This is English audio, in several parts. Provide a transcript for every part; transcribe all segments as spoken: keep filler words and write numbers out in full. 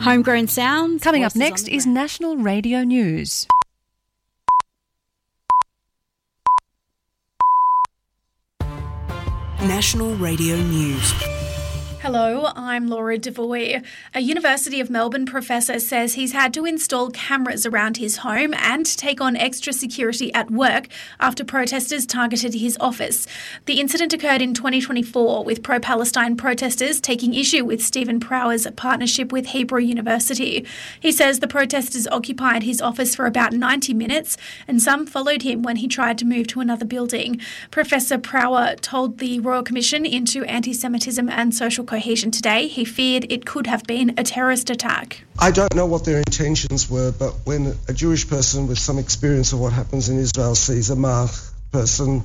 Homegrown Sounds. Coming up next is National Radio News. National Radio News. Hello, I'm Laura Devoy. A University of Melbourne professor says he's had to install cameras around his home and take on extra security at work after protesters targeted his office. The incident occurred in twenty twenty-four, with pro-Palestine protesters taking issue with Stephen Prower's partnership with Hebrew University. He says the protesters occupied his office for about ninety minutes, and some followed him when he tried to move to another building. Professor Prower told the Royal Commission into Anti-Semitism and Social Cohesion today he feared it could have been a terrorist attack. I don't know what their intentions were, but when a Jewish person with some experience of what happens in Israel sees a Mach person,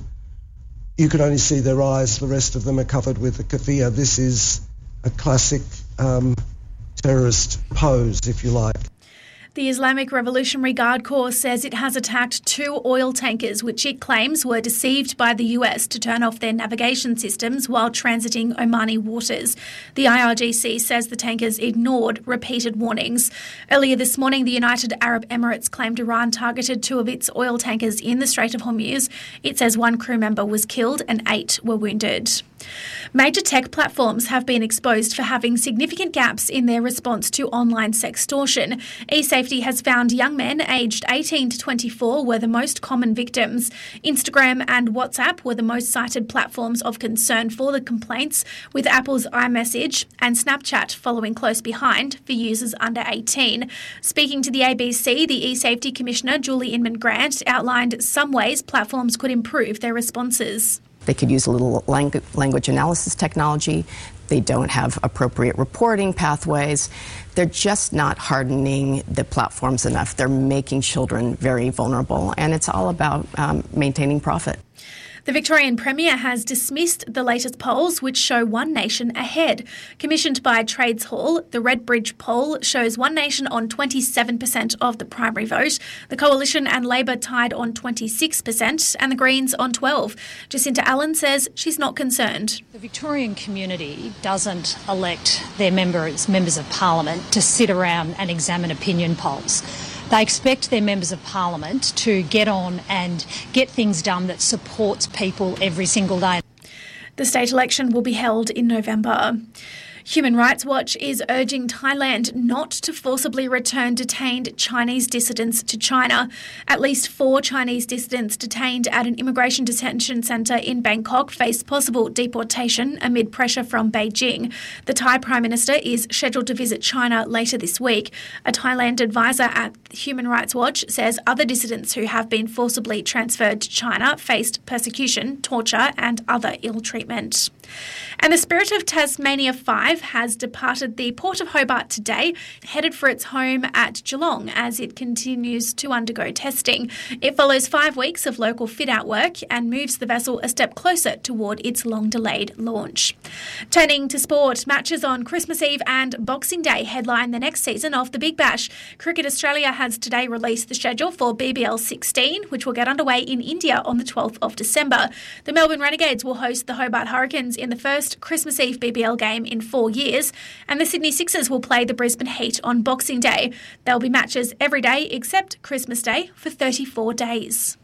you can only see their eyes. The rest of them are covered with a keffiyeh. This is a classic um, terrorist pose, if you like. The Islamic Revolutionary Guard Corps says it has attacked two oil tankers which it claims were deceived by the U S to turn off their navigation systems while transiting Omani waters. The I R G C says the tankers ignored repeated warnings. Earlier this morning, the United Arab Emirates claimed Iran targeted two of its oil tankers in the Strait of Hormuz. It says one crew member was killed and eight were wounded. Major tech platforms have been exposed for having significant gaps in their response to online sextortion. eSafety has found young men aged eighteen to twenty-four were the most common victims. Instagram and WhatsApp were the most cited platforms of concern for the complaints, with Apple's iMessage and Snapchat following close behind for users under eighteen. Speaking to the A B C, the eSafety Commissioner, Julie Inman Grant, outlined some ways platforms could improve their responses. They could use a little language analysis technology. They don't have appropriate reporting pathways. They're just not hardening the platforms enough. They're making children very vulnerable, and it's all about um, maintaining profit. The Victorian Premier has dismissed the latest polls which show One Nation ahead. Commissioned by Trades Hall, the Redbridge poll shows One Nation on twenty-seven percent of the primary vote. The Coalition and Labor tied on twenty-six percent and the Greens on twelve percent. Jacinta Allen says she's not concerned. The Victorian community doesn't elect their members, members of Parliament to sit around and examine opinion polls. They expect their members of Parliament to get on and get things done that supports people every single day. The state election will be held in November. Human Rights Watch is urging Thailand not to forcibly return detained Chinese dissidents to China. At least four Chinese dissidents detained at an immigration detention centre in Bangkok face possible deportation amid pressure from Beijing. The Thai Prime Minister is scheduled to visit China later this week. A Thailand advisor at Human Rights Watch says other dissidents who have been forcibly transferred to China faced persecution, torture and other ill treatment. And the Spirit of Tasmania five has departed the Port of Hobart today, headed for its home at Geelong as it continues to undergo testing. It follows five weeks of local fit-out work and moves the vessel a step closer toward its long-delayed launch. Turning to sport, matches on Christmas Eve and Boxing Day headline the next season of the Big Bash. Cricket Australia has today released the schedule for B B L sixteen, which will get underway in India on the twelfth of December. The Melbourne Renegades will host the Hobart Hurricanes in the first Christmas Eve B B L game in four years, and the Sydney Sixers will play the Brisbane Heat on Boxing Day. There'll be matches every day except Christmas Day for thirty-four days.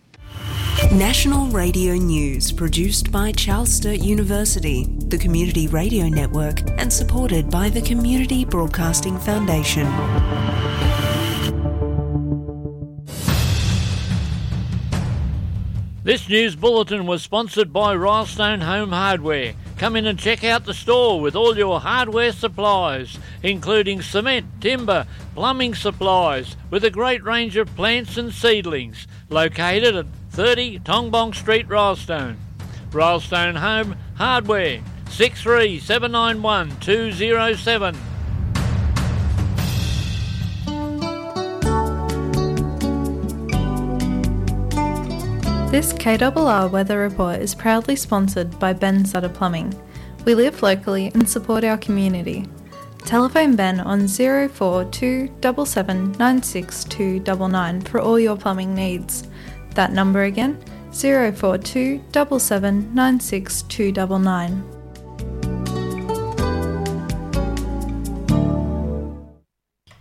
National Radio News, produced by Charles Sturt University, the Community Radio Network, and supported by the Community Broadcasting Foundation. This news bulletin was sponsored by Rylestone Home Hardware. Come in and check out the store with all your hardware supplies, including cement, timber, plumbing supplies, with a great range of plants and seedlings. Located at thirty Tongbong Street, Rylestone. Rylestone Home Hardware, six three seven nine one two zero seven. This K R R Weather Report is proudly sponsored by Ben Sutter Plumbing. We live locally and support our community. Telephone Ben on zero four two seven seven nine six two nine nine for all your plumbing needs. That number again, zero four two seven seven nine six two nine nine.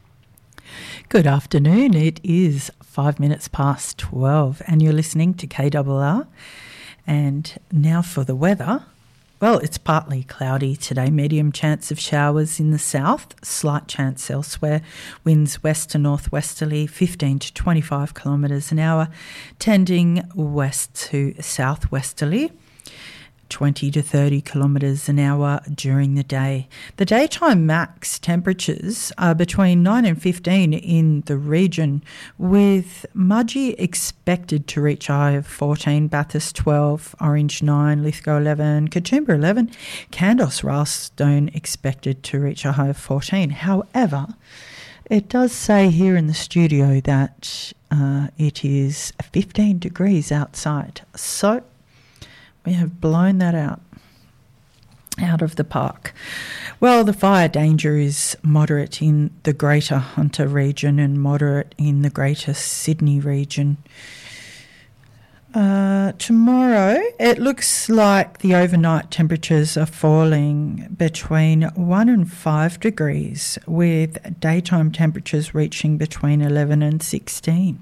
Good afternoon. It is five minutes past twelve and you're listening to K R R. And now for the weather. Well, it's partly cloudy today, medium chance of showers in the south, slight chance elsewhere, winds west to northwesterly, fifteen to twenty-five kilometres an hour, tending west to southwesterly, twenty to thirty kilometres an hour during the day. The daytime max temperatures are between nine and fifteen in the region, with Mudgee expected to reach a high of fourteen, Bathurst twelve, Orange nine, Lithgow eleven, Katoomba eleven, Kandos Ralstone expected to reach a high of fourteen. However, it does say here in the studio that uh, it is fifteen degrees outside. So we have blown that out, out of the park. Well, the fire danger is moderate in the Greater Hunter region and moderate in the Greater Sydney region. Uh, tomorrow, it looks like the overnight temperatures are falling between one and five degrees, with daytime temperatures reaching between eleven and sixteen.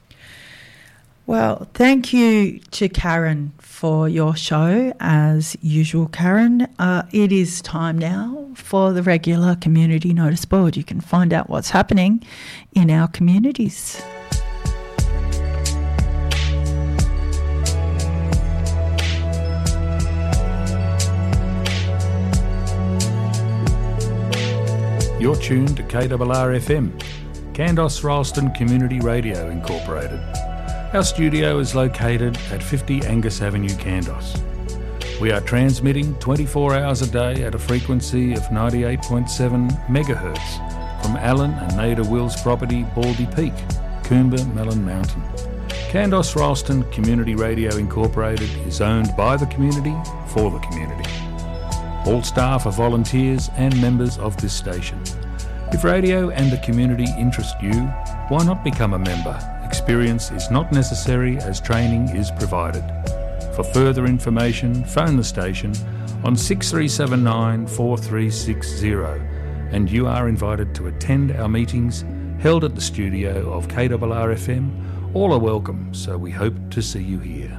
Well, thank you to Karen for your show, as usual, Karen. Uh, it is time now for the regular community notice board. You can find out what's happening in our communities. You're tuned to K R R F M, Kandos Ralston Community Radio Incorporated. Our studio is located at fifty Angus Avenue, Kandos. We are transmitting twenty-four hours a day at a frequency of ninety-eight point seven megahertz from Alan and Nada Will's property, Baldy Peak, Coomba Melon Mountain. Kandos Ralston Community Radio Incorporated is owned by the community for the community. All staff are volunteers and members of this station. If radio and the community interest you, why not become a member? Experience is not necessary as training is provided. For further information, phone the station on six three seven nine, four three six zero and you are invited to attend our meetings held at the studio of K R R F M. All are welcome, so we hope to see you here.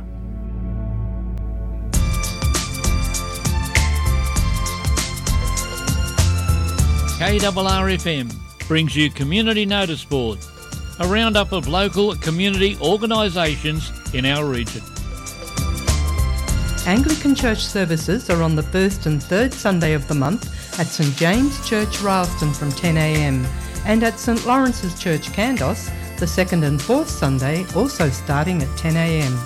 K R R F M brings you Community Notice Board, a roundup of local community organisations in our region. Anglican church services are on the first and third Sunday of the month at St James Church Ralston from ten a m and at St Lawrence's Church Kandos the second and fourth Sunday, also starting at ten a m.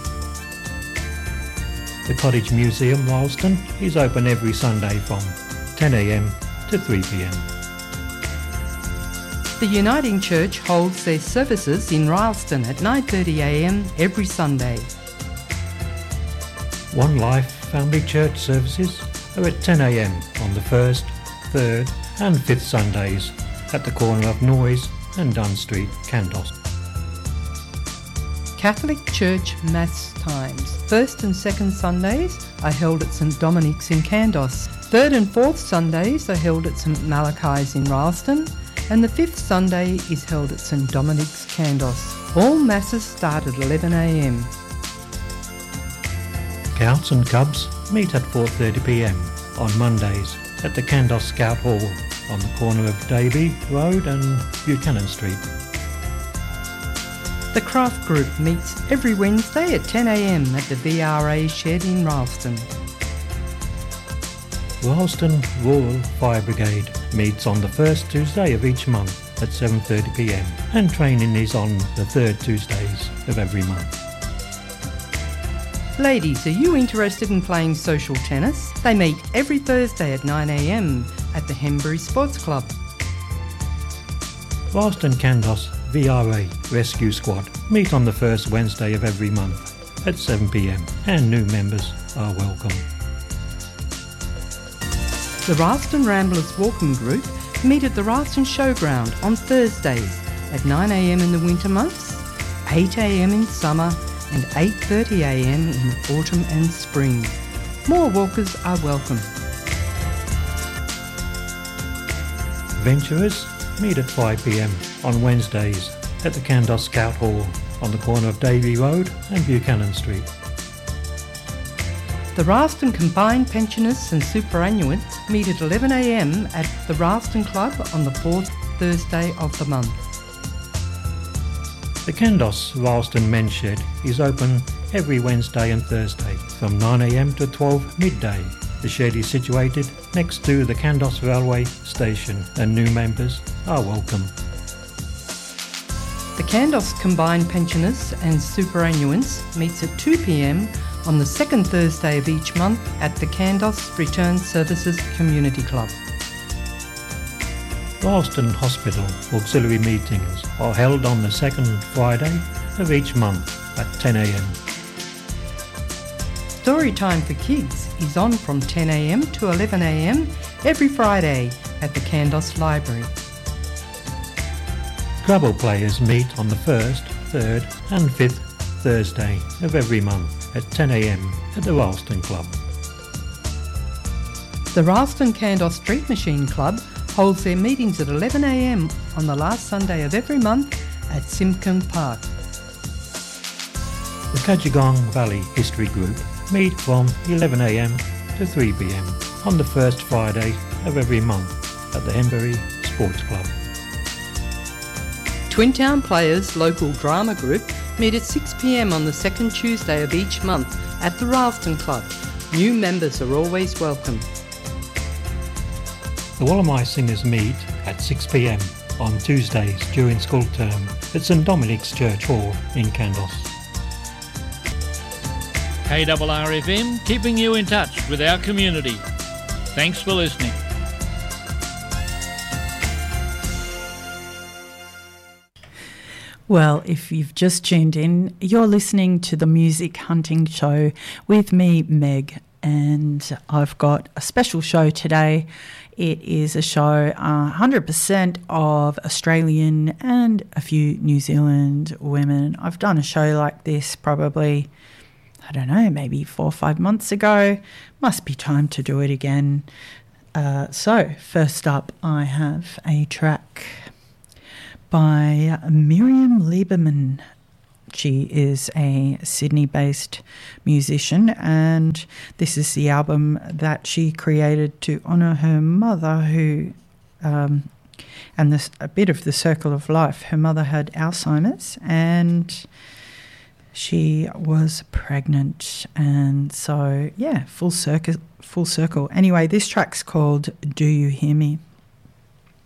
The Cottage Museum Ralston is open every Sunday from ten a m to three p m. The Uniting Church holds their services in Ralston at nine thirty a m every Sunday. One Life Family Church services are at ten a m on the first, third and fifth Sundays at the corner of Noyes and Dunn Street, Kandos. Catholic Church Mass times. First and second Sundays are held at St Dominic's in Kandos. Third and fourth Sundays are held at St Malachi's in Ralston, and the fifth Sunday is held at St Dominic's, Kandos. All masses start at eleven a m. Scouts and Cubs meet at four thirty p m on Mondays at the Kandos Scout Hall on the corner of Davey Road and Buchanan Street. The Craft Group meets every Wednesday at ten a m at the V R A shed in Ralston. Ralston Rural Fire Brigade meets on the first Tuesday of each month at seven thirty p m and training is on the third Tuesdays of every month. Ladies, are you interested in playing social tennis? They meet every Thursday at nine a m at the Hembury Sports Club. Ralston Kandos V R A Rescue Squad meet on the first Wednesday of every month at seven p m and new members are welcome. The Ralston Ramblers Walking Group meet at the Ralston Showground on Thursdays at nine a m in the winter months, eight a m in summer and eight thirty a m in autumn and spring. More walkers are welcome. Venturers meet at five p m on Wednesdays at the Kandos Scout Hall on the corner of Davey Road and Buchanan Street. The Ralston Combined Pensioners and Superannuants meet at eleven a m at the Ralston Club on the fourth Thursday of the month. The Kandos Ralston Men's Shed is open every Wednesday and Thursday from nine a m to twelve midday. The shed is situated next to the Kandos Railway Station and new members are welcome. The Kandos Combined Pensioners and Superannuants meets at two p m on the second Thursday of each month at the Kandos Return Services Community Club. Ralston Hospital auxiliary meetings are held on the second Friday of each month at ten a m. Story time for kids is on from ten a m to eleven a m every Friday at the Kandos Library. Scrabble players meet on the first, third and fifth Thursday of every month at ten a m at the Ralston Club. The Ralston Kandos Street Machine Club holds their meetings at eleven a m on the last Sunday of every month at Simkin Park. The Kajagong Valley History Group meet from eleven a m to three p m on the first Friday of every month at the Henbury Sports Club. Twin Town Players Local Drama Group meet at six p m on the second Tuesday of each month at the Ralston Club. New members are always welcome. The Wallamai Singers meet at six p m on Tuesdays during school term at St Dominic's Church Hall in Kandos. K R R F M, keeping you in touch with our community. Thanks for listening. Well, if you've just tuned in, you're listening to the Music Hunting Show with me, Meg, and I've got a special show today. It is a show uh, one hundred percent of Australian and a few New Zealand women. I've done a show like this probably, I don't know, maybe four or five months ago. Must be time to do it again. Uh, so, first up, I have a track by Miriam Lieberman. She is a Sydney-based musician, and this is the album that she created to honour her mother, who, um, and this a bit of the circle of life. Her mother had Alzheimer's, and she was pregnant, and so yeah, full circle. Full circle. Anyway, this track's called "Do You Hear Me?"